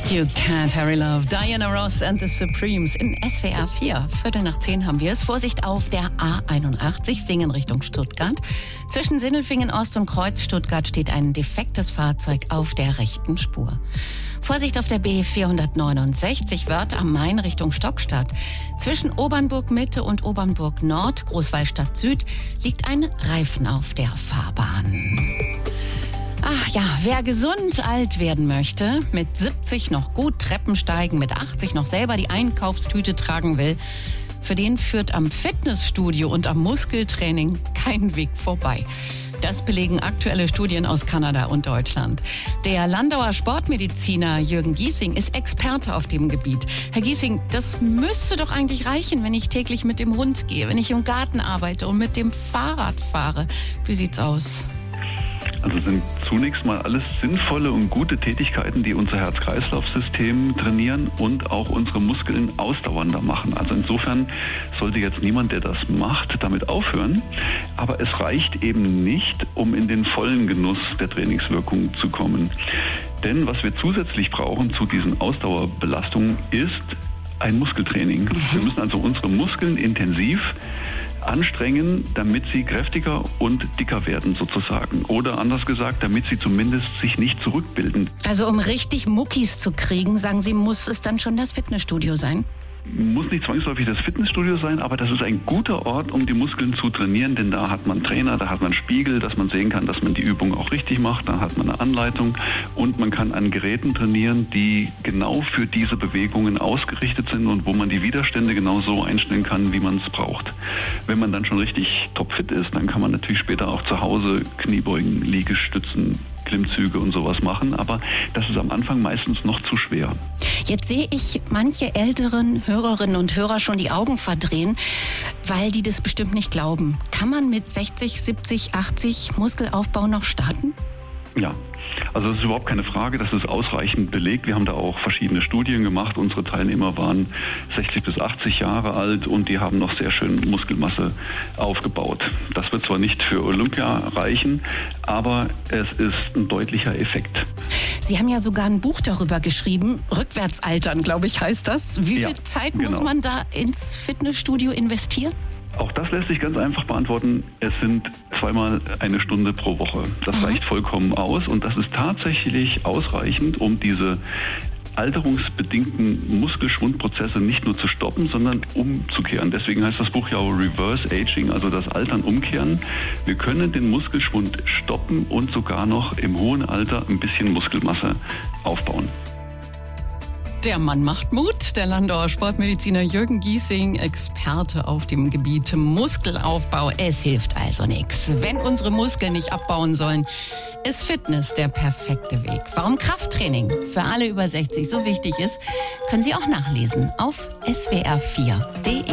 You Can't Hurry Love, Diana Ross and the Supremes in SWR 4. 9:15 haben wir es. Vorsicht auf der A81, Singen Richtung Stuttgart. Zwischen Sindelfingen Ost und Kreuz Stuttgart steht ein defektes Fahrzeug auf der rechten Spur. Vorsicht auf der B469 Wörth am Main Richtung Stockstadt. Zwischen Obernburg Mitte und Obernburg Nord, Großwallstadt Süd, liegt ein Reifen auf der Fahrbahn. Ach ja, wer gesund alt werden möchte, mit 70 noch gut Treppen steigen, mit 80 noch selber die Einkaufstüte tragen will, für den führt am Fitnessstudio und am Muskeltraining kein Weg vorbei. Das belegen aktuelle Studien aus Kanada und Deutschland. Der Landauer Sportmediziner Jürgen Giesing ist Experte auf dem Gebiet. Herr Giesing, das müsste doch eigentlich reichen, wenn ich täglich mit dem Hund gehe, wenn ich im Garten arbeite und mit dem Fahrrad fahre. Wie sieht's aus? Also sind zunächst mal alles sinnvolle und gute Tätigkeiten, die unser Herz-Kreislauf-System trainieren und auch unsere Muskeln ausdauernder machen. Also insofern sollte jetzt niemand, der das macht, damit aufhören. Aber es reicht eben nicht, um in den vollen Genuss der Trainingswirkung zu kommen. Denn was wir zusätzlich brauchen zu diesen Ausdauerbelastungen ist ein Muskeltraining. Wir müssen also unsere Muskeln intensiv anstrengen, damit sie kräftiger und dicker werden sozusagen. Oder anders gesagt, damit sie zumindest sich nicht zurückbilden. Also um richtig Muckis zu kriegen, sagen Sie, muss es dann schon das Fitnessstudio sein? Muss nicht zwangsläufig das Fitnessstudio sein, aber das ist ein guter Ort, um die Muskeln zu trainieren, denn da hat man Trainer, da hat man Spiegel, dass man sehen kann, dass man die Übung auch richtig macht, da hat man eine Anleitung und man kann an Geräten trainieren, die genau für diese Bewegungen ausgerichtet sind und wo man die Widerstände genau so einstellen kann, wie man es braucht. Wenn man dann schon richtig topfit ist, dann kann man natürlich später auch zu Hause Kniebeugen, Liegestützen, Klimmzüge und sowas machen, aber das ist am Anfang meistens noch zu schwer. Jetzt sehe ich manche älteren Hörerinnen und Hörer schon die Augen verdrehen, weil die das bestimmt nicht glauben. Kann man mit 60, 70, 80 Muskelaufbau noch starten? Ja, also das ist überhaupt keine Frage, das ist ausreichend belegt. Wir haben da auch verschiedene Studien gemacht. Unsere Teilnehmer waren 60 bis 80 Jahre alt und die haben noch sehr schön Muskelmasse aufgebaut. Das wird zwar nicht für Olympia reichen, aber es ist ein deutlicher Effekt. Sie haben ja sogar ein Buch darüber geschrieben, Rückwärtsaltern, glaube ich, heißt das. Wie viel Zeit muss man da ins Fitnessstudio investieren? Auch das lässt sich ganz einfach beantworten. Es sind 2-mal eine Stunde pro Woche. Das reicht vollkommen aus und das ist tatsächlich ausreichend, um diese alterungsbedingten Muskelschwundprozesse nicht nur zu stoppen, sondern umzukehren. Deswegen heißt das Buch ja auch Reverse Aging, also das Altern umkehren. Wir können den Muskelschwund stoppen und sogar noch im hohen Alter ein bisschen Muskelmasse aufbauen. Der Mann macht Mut, der Landauer Sportmediziner Jürgen Giesing, Experte auf dem Gebiet Muskelaufbau. Es hilft also nichts. Wenn unsere Muskeln nicht abbauen sollen, ist Fitness der perfekte Weg. Warum Krafttraining für alle über 60 so wichtig ist, können Sie auch nachlesen auf swr4.de.